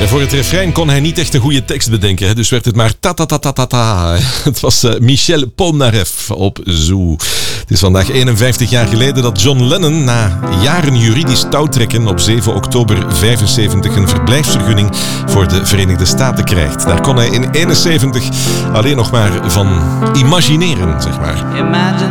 En voor het refrein kon hij niet echt een goede tekst bedenken, hè? Dus werd het maar ta-ta-ta-ta-ta-ta. Het was Michel Polnareff op Zoo. Het is vandaag 51 jaar geleden dat John Lennon na jaren juridisch touwtrekken op 7 oktober 75 een verblijfsvergunning voor de Verenigde Staten krijgt. Daar kon hij in 71 alleen nog maar van imagineren, zeg maar. Imagine